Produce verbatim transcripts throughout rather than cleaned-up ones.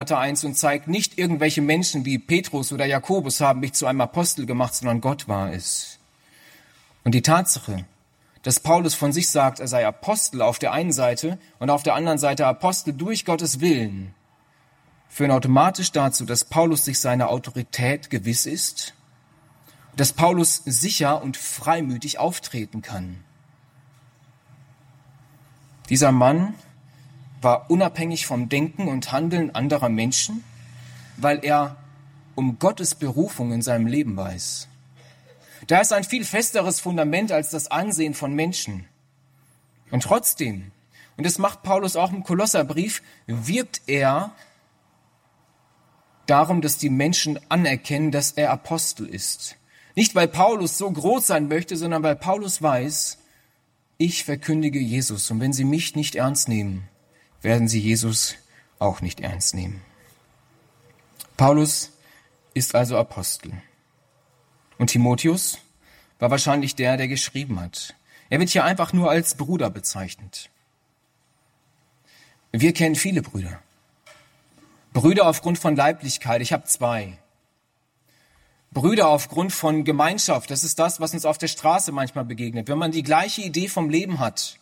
eins und zeigt, nicht irgendwelche Menschen wie Petrus oder Jakobus haben mich zu einem Apostel gemacht, sondern Gott war es. Und die Tatsache, dass Paulus von sich sagt, er sei Apostel auf der einen Seite und auf der anderen Seite Apostel durch Gottes Willen, führen automatisch dazu, dass Paulus sich seiner Autorität gewiss ist, dass Paulus sicher und freimütig auftreten kann. Dieser Mann war unabhängig vom Denken und Handeln anderer Menschen, weil er um Gottes Berufung in seinem Leben weiß. Da ist ein viel festeres Fundament als das Ansehen von Menschen. Und trotzdem, und das macht Paulus auch im Kolosserbrief, wirbt er darum, dass die Menschen anerkennen, dass er Apostel ist. Nicht, weil Paulus so groß sein möchte, sondern weil Paulus weiß, ich verkündige Jesus. Und wenn sie mich nicht ernst nehmen, werden sie Jesus auch nicht ernst nehmen. Paulus ist also Apostel. Und Timotheus war wahrscheinlich der, der geschrieben hat. Er wird hier einfach nur als Bruder bezeichnet. Wir kennen viele Brüder. Brüder aufgrund von Leiblichkeit, ich habe zwei. Brüder aufgrund von Gemeinschaft, das ist das, was uns auf der Straße manchmal begegnet. Wenn man die gleiche Idee vom Leben hat,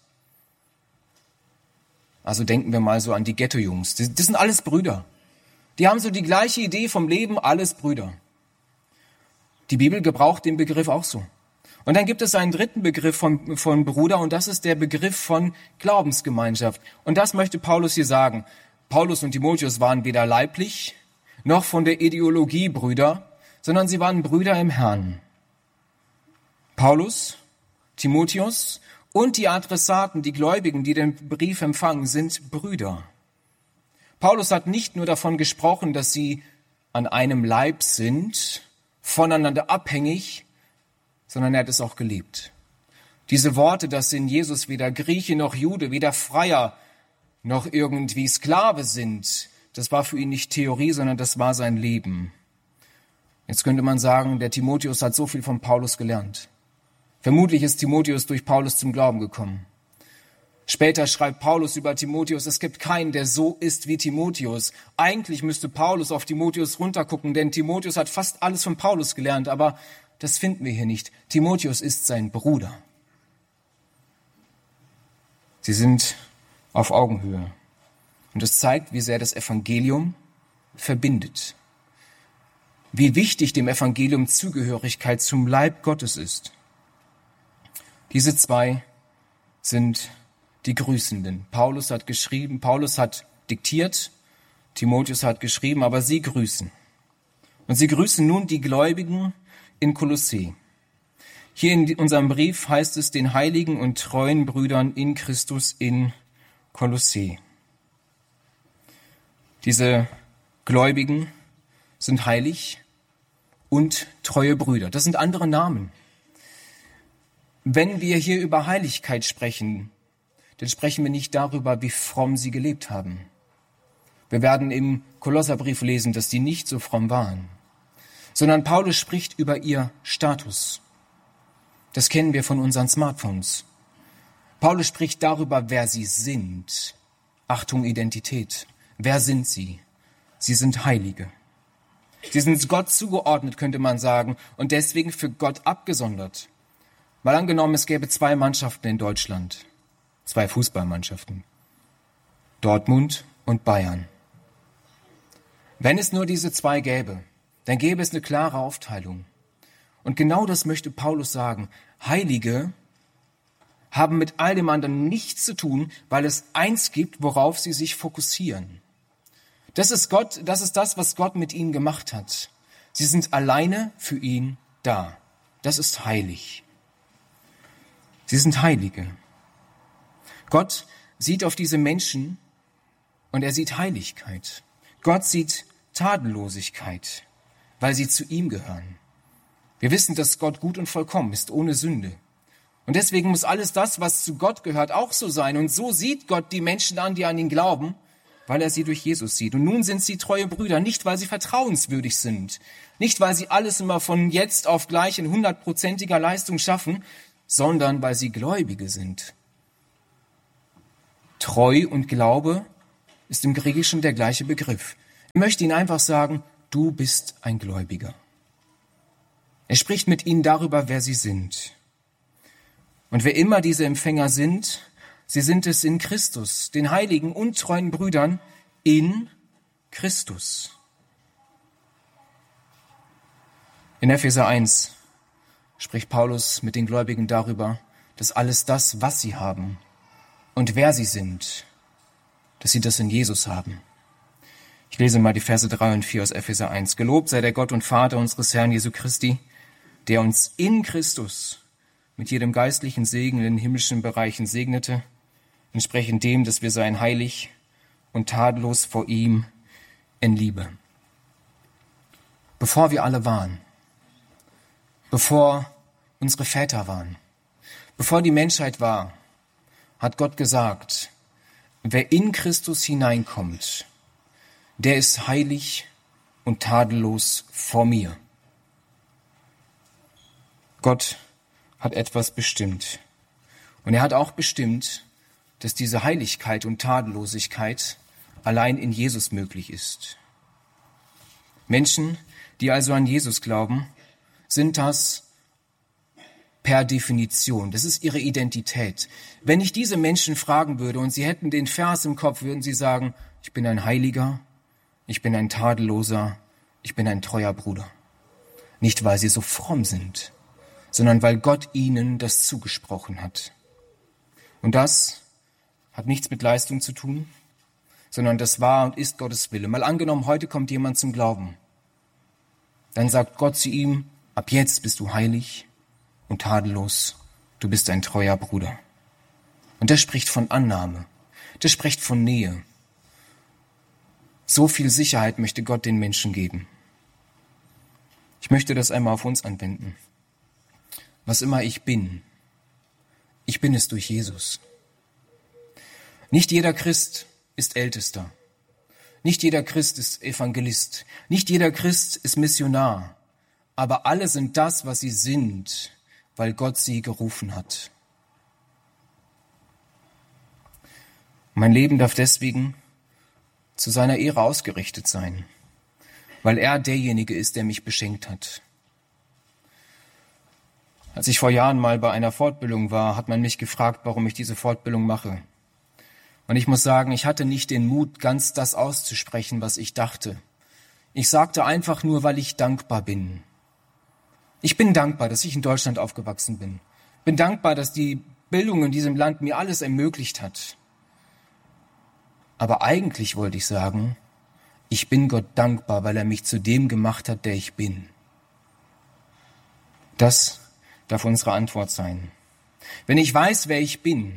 also denken wir mal so an die Ghetto-Jungs, das, das sind alles Brüder. Die haben so die gleiche Idee vom Leben, alles Brüder. Die Bibel gebraucht den Begriff auch so. Und dann gibt es einen dritten Begriff von, von Bruder und das ist der Begriff von Glaubensgemeinschaft. Und das möchte Paulus hier sagen. Paulus und Timotheus waren weder leiblich noch von der Ideologie Brüder, sondern sie waren Brüder im Herrn. Paulus, Timotheus und die Adressaten, die Gläubigen, die den Brief empfangen, sind Brüder. Paulus hat nicht nur davon gesprochen, dass sie an einem Leib sind, voneinander abhängig, sondern er hat es auch gelebt. Diese Worte, dass in Jesus weder Grieche noch Jude, weder Freier noch irgendwie Sklave sind, das war für ihn nicht Theorie, sondern das war sein Leben. Jetzt könnte man sagen, der Timotheus hat so viel von Paulus gelernt. Vermutlich ist Timotheus durch Paulus zum Glauben gekommen. Später schreibt Paulus über Timotheus, es gibt keinen, der so ist wie Timotheus. Eigentlich müsste Paulus auf Timotheus runtergucken, denn Timotheus hat fast alles von Paulus gelernt, aber das finden wir hier nicht. Timotheus ist sein Bruder. Sie sind auf Augenhöhe. Und das zeigt, wie sehr das Evangelium verbindet. Wie wichtig dem Evangelium Zugehörigkeit zum Leib Gottes ist. Diese zwei sind die Grüßenden. Paulus hat geschrieben, Paulus hat diktiert, Timotheus hat geschrieben, aber sie grüßen. Und sie grüßen nun die Gläubigen in Kolossee. Hier in unserem Brief heißt es den heiligen und treuen Brüdern in Christus in Kolossee. Diese Gläubigen sind heilig und treue Brüder. Das sind andere Namen. Wenn wir hier über Heiligkeit sprechen, dann sprechen wir nicht darüber, wie fromm sie gelebt haben. Wir werden im Kolosserbrief lesen, dass die nicht so fromm waren, sondern Paulus spricht über ihr Status. Das kennen wir von unseren Smartphones. Paulus spricht darüber, wer sie sind. Achtung, Identität. Wer sind sie? Sie sind Heilige. Sie sind Gott zugeordnet, könnte man sagen, und deswegen für Gott abgesondert. Mal angenommen, es gäbe zwei Mannschaften in Deutschland. Zwei Fußballmannschaften. Dortmund und Bayern. Wenn es nur diese zwei gäbe, dann gäbe es eine klare Aufteilung. Und genau das möchte Paulus sagen. Heilige haben mit all dem anderen nichts zu tun, weil es eins gibt, worauf sie sich fokussieren. Das ist Gott, das ist das, was Gott mit ihnen gemacht hat. Sie sind alleine für ihn da. Das ist heilig. Sie sind Heilige. Gott sieht auf diese Menschen und er sieht Heiligkeit. Gott sieht Tadellosigkeit, weil sie zu ihm gehören. Wir wissen, dass Gott gut und vollkommen ist, ohne Sünde. Und deswegen muss alles das, was zu Gott gehört, auch so sein. Und so sieht Gott die Menschen an, die an ihn glauben, weil er sie durch Jesus sieht. Und nun sind sie treue Brüder, nicht weil sie vertrauenswürdig sind, nicht weil sie alles immer von jetzt auf gleich in hundertprozentiger Leistung schaffen, sondern weil sie Gläubige sind. Treu und Glaube ist im Griechischen der gleiche Begriff. Er möchte ihnen einfach sagen, du bist ein Gläubiger. Er spricht mit ihnen darüber, wer sie sind. Und wer immer diese Empfänger sind, sie sind es in Christus, den heiligen und treuen Brüdern in Christus. In Epheser eins spricht Paulus mit den Gläubigen darüber, dass alles das, was sie haben und wer sie sind, dass sie das in Jesus haben. Ich lese mal die Verse drei und vier aus Epheser eins. Gelobt sei der Gott und Vater unseres Herrn Jesu Christi, der uns in Christus mit jedem geistlichen Segen in den himmlischen Bereichen segnete, entsprechend dem, dass wir seien heilig und tadellos vor ihm in Liebe. Bevor wir alle waren, bevor unsere Väter waren, bevor die Menschheit war, hat Gott gesagt, wer in Christus hineinkommt, der ist heilig und tadellos vor mir. Gott hat etwas bestimmt. Und er hat auch bestimmt, dass diese Heiligkeit und Tadellosigkeit allein in Jesus möglich ist. Menschen, die also an Jesus glauben, sind das per Definition. Das ist ihre Identität. Wenn ich diese Menschen fragen würde und sie hätten den Vers im Kopf, würden sie sagen, ich bin ein Heiliger, ich bin ein Tadelloser, ich bin ein treuer Bruder. Nicht, weil sie so fromm sind, sondern weil Gott ihnen das zugesprochen hat. Und das hat nichts mit Leistung zu tun, sondern das war und ist Gottes Wille. Mal angenommen, heute kommt jemand zum Glauben. Dann sagt Gott zu ihm, ab jetzt bist du heilig und tadellos, du bist ein treuer Bruder. Und das spricht von Annahme, das spricht von Nähe. So viel Sicherheit möchte Gott den Menschen geben. Ich möchte das einmal auf uns anwenden. Was immer ich bin, ich bin es durch Jesus. Nicht jeder Christ ist Ältester. Nicht jeder Christ ist Evangelist. Nicht jeder Christ ist Missionar. Aber alle sind das, was sie sind, weil Gott sie gerufen hat. Mein Leben darf deswegen zu seiner Ehre ausgerichtet sein, weil er derjenige ist, der mich beschenkt hat. Als ich vor Jahren mal bei einer Fortbildung war, hat man mich gefragt, warum ich diese Fortbildung mache. Und ich muss sagen, ich hatte nicht den Mut, ganz das auszusprechen, was ich dachte. Ich sagte einfach nur, weil ich dankbar bin. Ich bin dankbar, dass ich in Deutschland aufgewachsen bin. Bin dankbar, dass die Bildung in diesem Land mir alles ermöglicht hat. Aber eigentlich wollte ich sagen, ich bin Gott dankbar, weil er mich zu dem gemacht hat, der ich bin. Das darf unsere Antwort sein. Wenn ich weiß, wer ich bin,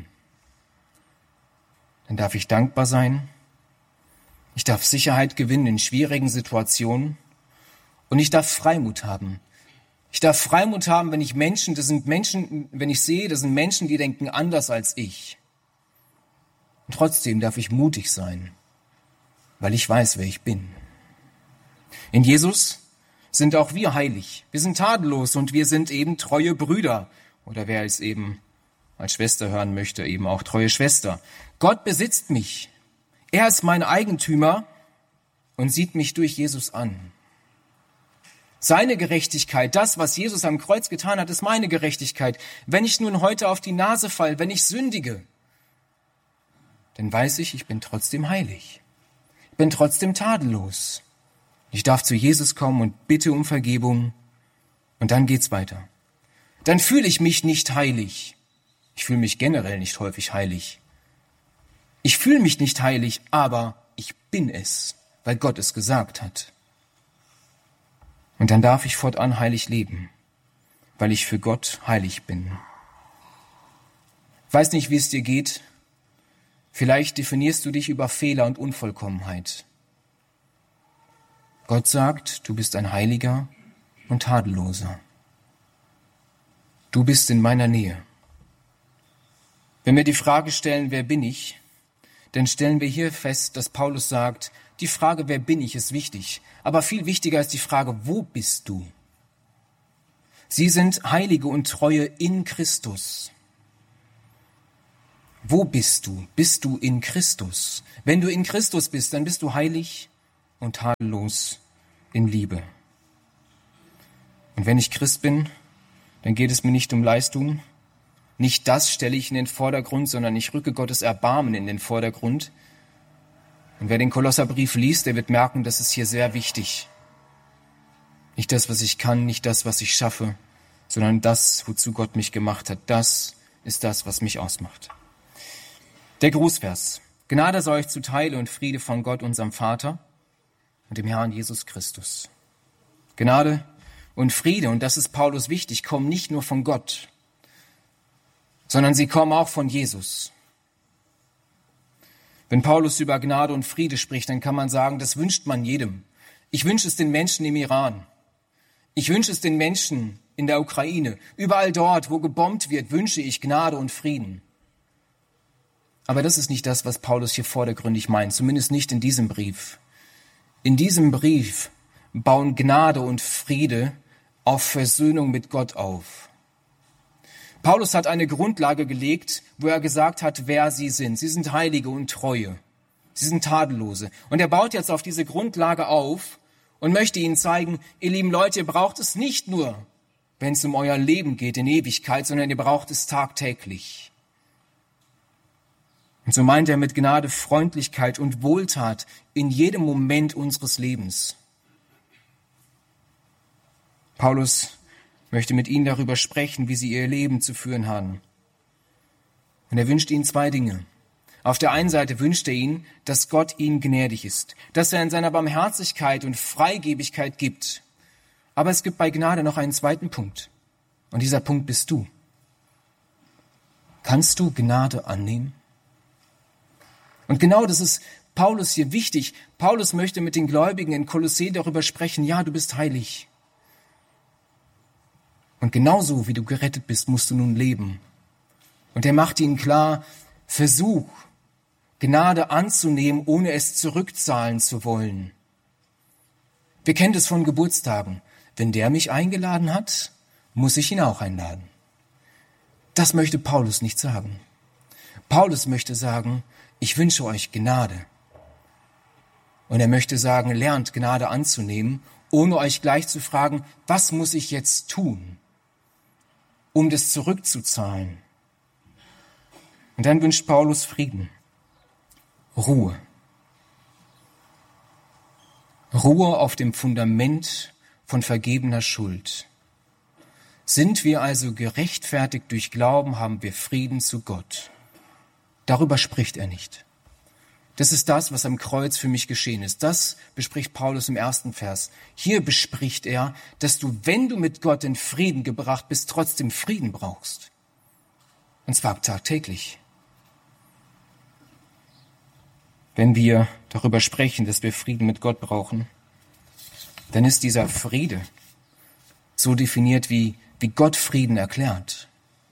dann darf ich dankbar sein. Ich darf Sicherheit gewinnen in schwierigen Situationen und ich darf Freimut haben. Ich darf Freimut haben, wenn ich Menschen, das sind Menschen, wenn ich sehe, das sind Menschen, die denken anders als ich. Und trotzdem darf ich mutig sein, weil ich weiß, wer ich bin. In Jesus sind auch wir heilig. Wir sind tadellos und wir sind eben treue Brüder. Oder wer es eben als Schwester hören möchte, eben auch treue Schwester. Gott besitzt mich. Er ist mein Eigentümer und sieht mich durch Jesus an. Seine Gerechtigkeit, das, was Jesus am Kreuz getan hat, ist meine Gerechtigkeit. Wenn ich nun heute auf die Nase falle, wenn ich sündige, dann weiß ich, ich bin trotzdem heilig. Ich bin trotzdem tadellos. Ich darf zu Jesus kommen und bitte um Vergebung und dann geht's weiter. Dann fühle ich mich nicht heilig. Ich fühle mich generell nicht häufig heilig. Ich fühle mich nicht heilig, aber ich bin es, weil Gott es gesagt hat. Und dann darf ich fortan heilig leben, weil ich für Gott heilig bin. Ich weiß nicht, wie es dir geht. Vielleicht definierst du dich über Fehler und Unvollkommenheit. Gott sagt, du bist ein Heiliger und Tadelloser. Du bist in meiner Nähe. Wenn wir die Frage stellen, wer bin ich, dann stellen wir hier fest, dass Paulus sagt, die Frage, wer bin ich, ist wichtig. Aber viel wichtiger ist die Frage, wo bist du? Sie sind Heilige und Treue in Christus. Wo bist du? Bist du in Christus? Wenn du in Christus bist, dann bist du heilig und tadellos in Liebe. Und wenn ich Christ bin, dann geht es mir nicht um Leistung. Nicht das stelle ich in den Vordergrund, sondern ich rücke Gottes Erbarmen in den Vordergrund. Und wer den Kolosserbrief liest, der wird merken, das ist hier sehr wichtig. Nicht das, was ich kann, nicht das, was ich schaffe, sondern das, wozu Gott mich gemacht hat. Das ist das, was mich ausmacht. Der Grußvers. Gnade sei euch zuteil und Friede von Gott, unserem Vater und dem Herrn Jesus Christus. Gnade und Friede, und das ist Paulus wichtig, kommen nicht nur von Gott, sondern sie kommen auch von Jesus. Wenn Paulus über Gnade und Friede spricht, dann kann man sagen, das wünscht man jedem. Ich wünsche es den Menschen im Iran. Ich wünsche es den Menschen in der Ukraine. Überall dort, wo gebombt wird, wünsche ich Gnade und Frieden. Aber das ist nicht das, was Paulus hier vordergründig meint, zumindest nicht in diesem Brief. In diesem Brief bauen Gnade und Friede auf Versöhnung mit Gott auf. Paulus hat eine Grundlage gelegt, wo er gesagt hat, wer sie sind. Sie sind Heilige und Treue. Sie sind Tadellose. Und er baut jetzt auf diese Grundlage auf und möchte ihnen zeigen, ihr lieben Leute, ihr braucht es nicht nur, wenn es um euer Leben geht in Ewigkeit, sondern ihr braucht es tagtäglich. Und so meint er mit Gnade Freundlichkeit und Wohltat in jedem Moment unseres Lebens. Paulus möchte mit ihnen darüber sprechen, wie sie ihr Leben zu führen haben. Und er wünscht ihnen zwei Dinge. Auf der einen Seite wünscht er ihnen, dass Gott ihnen gnädig ist, dass er in seiner Barmherzigkeit und Freigebigkeit gibt. Aber es gibt bei Gnade noch einen zweiten Punkt. Und dieser Punkt bist du. Kannst du Gnade annehmen? Und genau das ist Paulus hier wichtig. Paulus möchte mit den Gläubigen in Kolossä darüber sprechen, ja, du bist heilig. Und genauso wie du gerettet bist, musst du nun leben. Und er macht ihnen klar, versuch, Gnade anzunehmen, ohne es zurückzahlen zu wollen. Wir kennen das von Geburtstagen. Wenn der mich eingeladen hat, muss ich ihn auch einladen. Das möchte Paulus nicht sagen. Paulus möchte sagen, ich wünsche euch Gnade. Und er möchte sagen, lernt Gnade anzunehmen, ohne euch gleich zu fragen, was muss ich jetzt tun, um das zurückzuzahlen. Und dann wünscht Paulus Frieden, Ruhe. Ruhe auf dem Fundament von vergebener Schuld. Sind wir also gerechtfertigt durch Glauben, haben wir Frieden zu Gott. Darüber spricht er nicht. Das ist das, was am Kreuz für mich geschehen ist. Das bespricht Paulus im ersten Vers. Hier bespricht er, dass du, wenn du mit Gott in Frieden gebracht bist, trotzdem Frieden brauchst. Und zwar tagtäglich. Wenn wir darüber sprechen, dass wir Frieden mit Gott brauchen, dann ist dieser Friede so definiert, wie, wie Gott Frieden erklärt.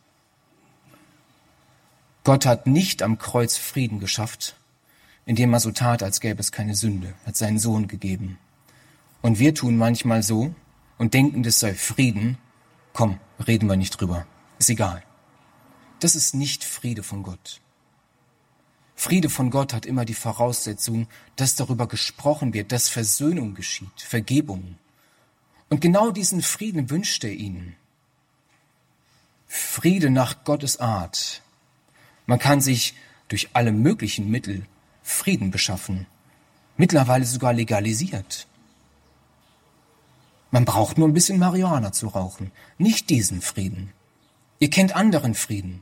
Gott hat nicht am Kreuz Frieden geschafft, indem er so tat, als gäbe es keine Sünde, hat seinen Sohn gegeben. Und wir tun manchmal so und denken, das sei Frieden. Komm, reden wir nicht drüber. Ist egal. Das ist nicht Friede von Gott. Friede von Gott hat immer die Voraussetzung, dass darüber gesprochen wird, dass Versöhnung geschieht, Vergebung. Und genau diesen Frieden wünscht er ihnen. Friede nach Gottes Art. Man kann sich durch alle möglichen Mittel Frieden beschaffen. Mittlerweile sogar legalisiert. Man braucht nur ein bisschen Marihuana zu rauchen. Nicht diesen Frieden. Ihr kennt anderen Frieden.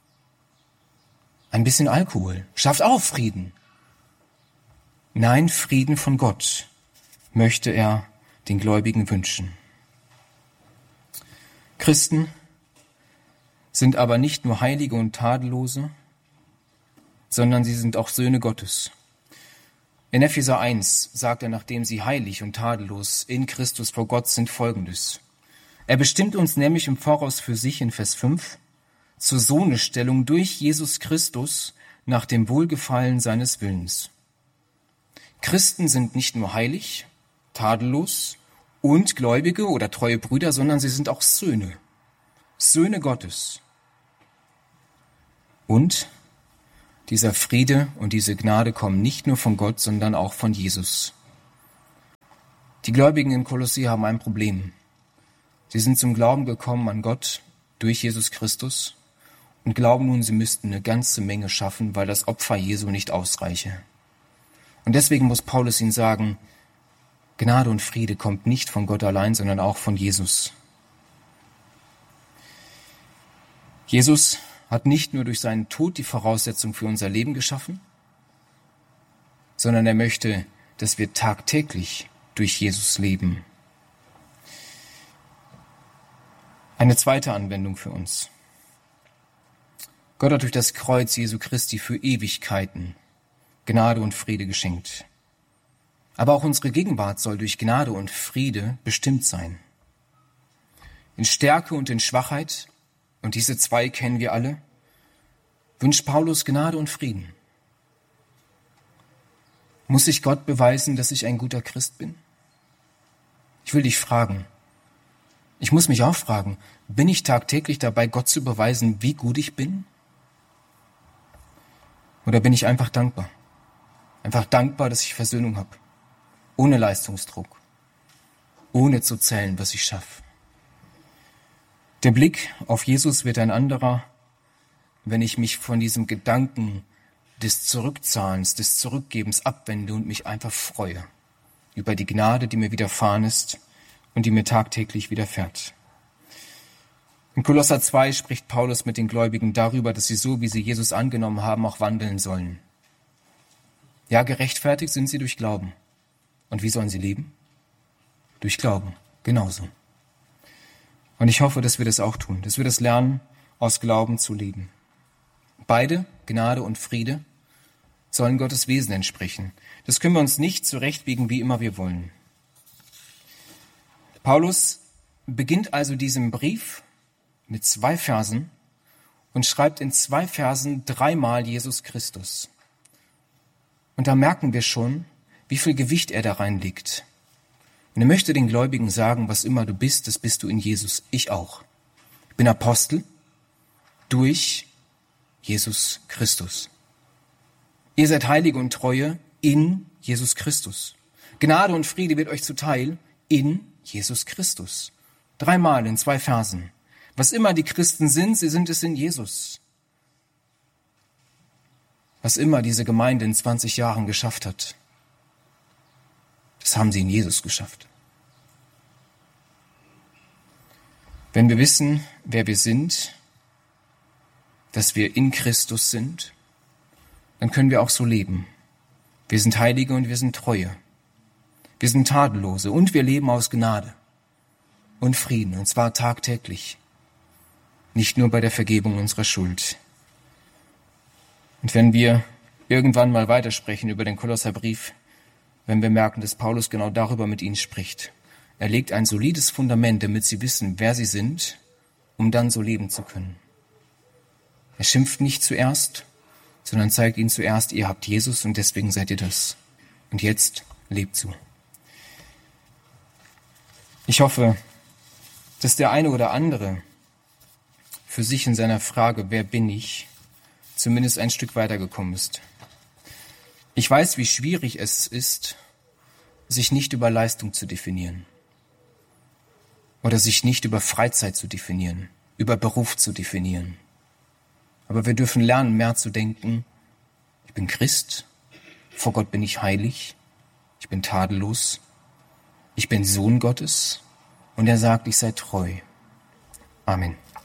Ein bisschen Alkohol schafft auch Frieden. Nein, Frieden von Gott möchte er den Gläubigen wünschen. Christen sind aber nicht nur Heilige und Tadellose, sondern sie sind auch Söhne Gottes. In Epheser eins sagt er, nachdem sie heilig und tadellos in Christus vor Gott sind, Folgendes. Er bestimmt uns nämlich im Voraus für sich in Vers fünf zur Sohnesstellung durch Jesus Christus nach dem Wohlgefallen seines Willens. Christen sind nicht nur heilig, tadellos und Gläubige oder treue Brüder, sondern sie sind auch Söhne, Söhne Gottes. Und dieser Friede und diese Gnade kommen nicht nur von Gott, sondern auch von Jesus. Die Gläubigen in Kolossä haben ein Problem. Sie sind zum Glauben gekommen an Gott durch Jesus Christus und glauben nun, sie müssten eine ganze Menge schaffen, weil das Opfer Jesu nicht ausreiche. Und deswegen muss Paulus ihnen sagen, Gnade und Friede kommt nicht von Gott allein, sondern auch von Jesus. Jesus hat nicht nur durch seinen Tod die Voraussetzung für unser Leben geschaffen, sondern er möchte, dass wir tagtäglich durch Jesus leben. Eine zweite Anwendung für uns. Gott hat durch das Kreuz Jesu Christi für Ewigkeiten Gnade und Friede geschenkt. Aber auch unsere Gegenwart soll durch Gnade und Friede bestimmt sein. In Stärke und in Schwachheit, und diese zwei kennen wir alle, wünscht Paulus Gnade und Frieden. Muss ich Gott beweisen, dass ich ein guter Christ bin? Ich will dich fragen. Ich muss mich auch fragen, bin ich tagtäglich dabei, Gott zu beweisen, wie gut ich bin? Oder bin ich einfach dankbar? Einfach dankbar, dass ich Versöhnung habe. Ohne Leistungsdruck. Ohne zu zählen, was ich schaffe. Der Blick auf Jesus wird ein anderer, wenn ich mich von diesem Gedanken des Zurückzahlens, des Zurückgebens abwende und mich einfach freue über die Gnade, die mir widerfahren ist und die mir tagtäglich widerfährt. In Kolosser zwei spricht Paulus mit den Gläubigen darüber, dass sie so, wie sie Jesus angenommen haben, auch wandeln sollen. Ja, gerechtfertigt sind sie durch Glauben. Und wie sollen sie leben? Durch Glauben, genauso. Und ich hoffe, dass wir das auch tun, dass wir das lernen, aus Glauben zu leben. Beide, Gnade und Friede, sollen Gottes Wesen entsprechen. Das können wir uns nicht zurechtbiegen, wie immer wir wollen. Paulus beginnt also diesen Brief mit zwei Versen und schreibt in zwei Versen dreimal Jesus Christus. Und da merken wir schon, wie viel Gewicht er da reinlegt. Und er möchte den Gläubigen sagen, was immer du bist, das bist du in Jesus. Ich auch. Ich bin Apostel durch Jesus Christus. Ihr seid Heilige und Treue in Jesus Christus. Gnade und Friede wird euch zuteil in Jesus Christus. Dreimal in zwei Versen. Was immer die Christen sind, sie sind es in Jesus. Was immer diese Gemeinde in zwanzig Jahren geschafft hat, das haben sie in Jesus geschafft. Wenn wir wissen, wer wir sind, dass wir in Christus sind, dann können wir auch so leben. Wir sind Heilige und wir sind Treue. Wir sind Tadellose und wir leben aus Gnade und Frieden, und zwar tagtäglich. Nicht nur bei der Vergebung unserer Schuld. Und wenn wir irgendwann mal weitersprechen über den Kolosserbrief, wenn wir merken, dass Paulus genau darüber mit ihnen spricht. Er legt ein solides Fundament, damit sie wissen, wer sie sind, um dann so leben zu können. Er schimpft nicht zuerst, sondern zeigt ihnen zuerst, ihr habt Jesus und deswegen seid ihr das. Und jetzt lebt so. Ich hoffe, dass der eine oder andere für sich in seiner Frage, wer bin ich, zumindest ein Stück weitergekommen ist. Ich weiß, wie schwierig es ist, sich nicht über Leistung zu definieren oder sich nicht über Freizeit zu definieren, über Beruf zu definieren. Aber wir dürfen lernen, mehr zu denken, ich bin Christ, vor Gott bin ich heilig, ich bin tadellos, ich bin Sohn Gottes und er sagt, ich sei treu. Amen.